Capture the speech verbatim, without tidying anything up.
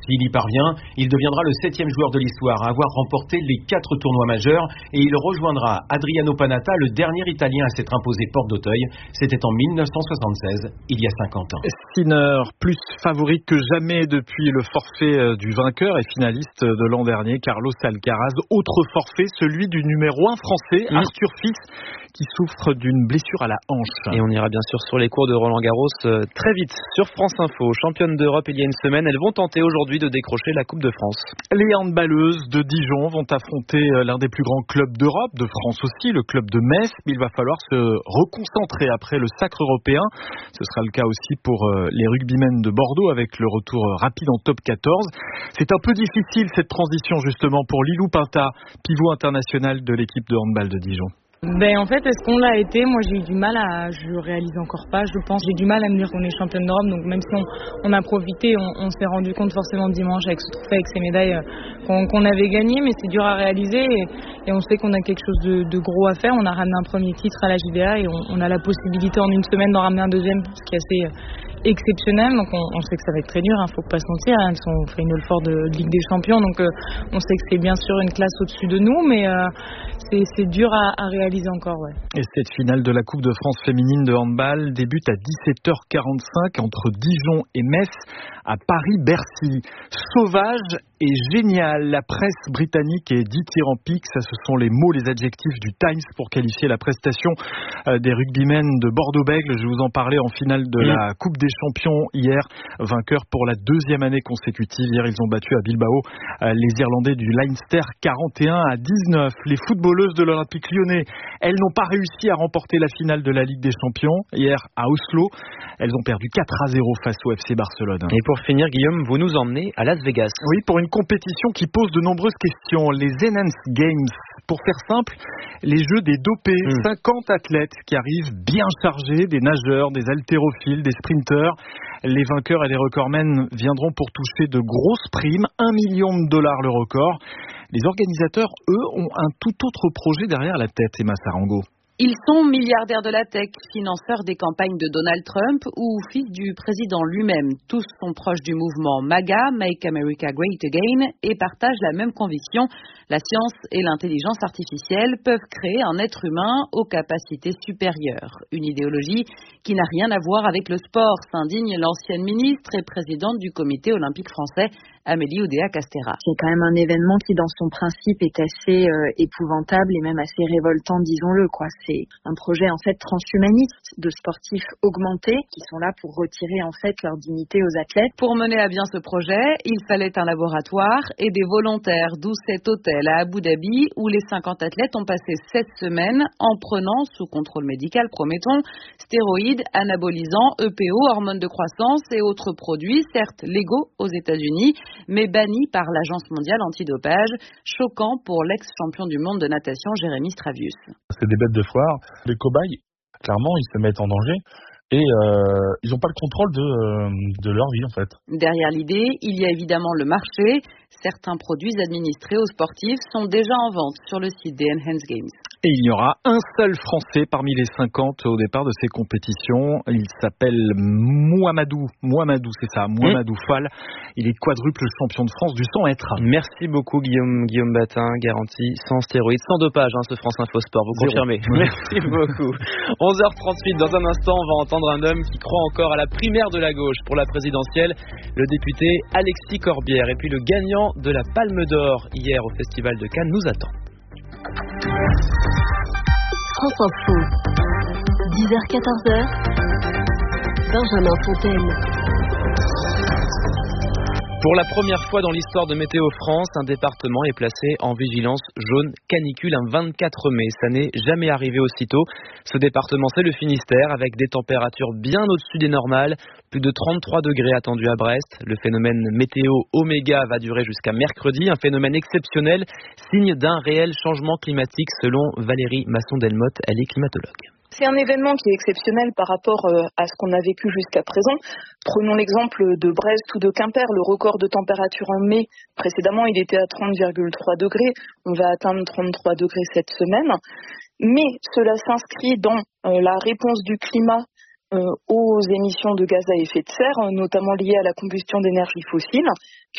S'il y parvient, il deviendra le septième joueur de l'histoire à avoir remporté les quatre tournois majeurs et il rejoindra Adriano Panatta, le dernier Italien à s'être imposé porte d'Auteuil. C'était en mille neuf cent soixante-seize, il y a cinquante ans. Sinner, plus favori que jamais depuis le forfait du vainqueur et finaliste de l'an dernier, Carlos Alcaraz. Autre forfait, celui du numéro un français, mmh. Arthur Fils, qui souffre d'une blessure à la hanche. Et on ira bien sûr sur les cours de Roland Garros euh, très vite sur France Info. Championne d'Europe il y a une semaine, elles vont tenter aujourd'hui de décrocher la Coupe de France. Les handballeuses de Dijon vont affronter l'un des plus grands clubs d'Europe, de France aussi, le club de Metz. Mais il va falloir se reconcentrer après le sacre européen. Ce sera le cas aussi pour les rugbymen de Bordeaux avec le retour rapide en top quatorze. C'est un peu difficile cette transition justement pour Lilou Pinta, pivot international de l'équipe de handball de Dijon. Ben en fait, est-ce qu'on l'a été? Moi, j'ai eu du mal à, je réalise encore pas, je pense, j'ai du mal à me dire qu'on est championne d'Europe. Donc même si on, on a profité, on, on s'est rendu compte forcément dimanche avec ce trophée, avec ces médailles euh, qu'on, qu'on avait gagnées, mais c'est dur à réaliser et, et on sait qu'on a quelque chose de, de gros à faire. On a ramené un premier titre à la J D A et on, on a la possibilité en une semaine d'en ramener un deuxième, ce qui est assez euh, exceptionnel. Donc on, on sait que ça va être très dur, hein, faut pas se mentir. Hein, elles sont final four de, de Ligue des Champions, donc euh, on sait que c'est bien sûr une classe au-dessus de nous, mais euh, c'est, c'est dur à, à réaliser encore, ouais. Et cette finale de la Coupe de France féminine de handball débute à dix-sept heures quarante-cinq entre Dijon et Metz à Paris-Bercy. Sauvage et génial, la presse britannique est dithyrambique, ça ce sont les mots, les adjectifs du Times pour qualifier la prestation des rugbymen de Bordeaux-Bègles. Je vous en parlais en finale de la Coupe des Champions hier, vainqueurs pour la deuxième année consécutive. Hier, ils ont battu à Bilbao les Irlandais du Leinster quarante et un à dix-neuf. Les footballeuses de l'Olympique lyonnais, elles n'ont pas réussi à remporter la finale de la Ligue des Champions hier à Oslo. Elles ont perdu quatre à zéro face au F C Barcelone. Et pour finir, Guillaume, vous nous emmenez à Las Vegas. Oui, pour une compétition qui pose de nombreuses questions. Les Enhanced Games. Pour faire simple, les jeux des dopés. Mmh. cinquante athlètes qui arrivent bien chargés, des nageurs, des haltérophiles, des sprinteurs. Les vainqueurs et les recordmen viendront pour toucher de grosses primes. Un million de dollars le record. Les organisateurs, eux, ont un tout autre projet derrière la tête, Emma Sarango. Ils sont milliardaires de la tech, financeurs des campagnes de Donald Trump ou fils du président lui-même. Tous sont proches du mouvement MAGA, Make America Great Again, et partagent la même conviction. La science et l'intelligence artificielle peuvent créer un être humain aux capacités supérieures. Une idéologie qui n'a rien à voir avec le sport, s'indigne l'ancienne ministre et présidente du comité olympique français, Amélie Oudéa-Castéra. C'est quand même un événement qui, dans son principe, est assez euh, épouvantable et même assez révoltant, disons-le, quoi. C'est un projet, en fait, transhumaniste de sportifs augmentés qui sont là pour retirer, en fait, leur dignité aux athlètes. Pour mener à bien ce projet, il fallait un laboratoire et des volontaires, d'où cet hôtel à Abu Dhabi où les cinquante athlètes ont passé sept semaines en prenant, sous contrôle médical, promettons, stéroïdes, anabolisants, E P O, hormones de croissance et autres produits, certes légaux aux États-Unis, mais banni par l'Agence mondiale antidopage. Choquant pour l'ex-champion du monde de natation Jérémy Stravius. C'est des bêtes de foire. Les cobayes, clairement, ils se mettent en danger. Et euh, ils n'ont pas le contrôle de, euh, de leur vie, en fait. Derrière l'idée, il y a évidemment le marché. Certains produits administrés aux sportifs sont déjà en vente sur le site des Enhanced Games. Et il y aura un seul Français parmi les cinquante au départ de ces compétitions. Il s'appelle Mouhamadou. Mouhamadou, c'est ça, Mouhamadou mmh. Fall. Il est quadruple champion de France du cent mètres. Merci beaucoup Guillaume, Guillaume Batin, garantie sans stéroïdes, sans dopage, hein, ce France Info Sport, vous Zéro. Confirmez. Merci beaucoup. onze heures trente-huit, dans un instant, on va entendre un homme qui croit encore à la primaire de la gauche pour la présidentielle, le député Alexis Corbière. Et puis le gagnant de la Palme d'Or hier au Festival de Cannes nous attend. France Info, dix heures quatorze heures, Benjamin Fontaine. Pour la première fois dans l'histoire de Météo France, un département est placé en vigilance jaune canicule un vingt-quatre mai. Ça n'est jamais arrivé aussitôt. Ce département, c'est le Finistère, avec des températures bien au-dessus des normales. Plus de trente-trois degrés attendus à Brest. Le phénomène météo Oméga va durer jusqu'à mercredi. Un phénomène exceptionnel, signe d'un réel changement climatique selon Valérie Masson-Delmotte. Elle est climatologue. C'est un événement qui est exceptionnel par rapport à ce qu'on a vécu jusqu'à présent. Prenons l'exemple de Brest ou de Quimper. Le record de température en mai, précédemment, il était à trente virgule trois degrés. On va atteindre trente-trois degrés cette semaine. Mais cela s'inscrit dans la réponse du climat aux émissions de gaz à effet de serre, notamment liées à la combustion d'énergie fossile,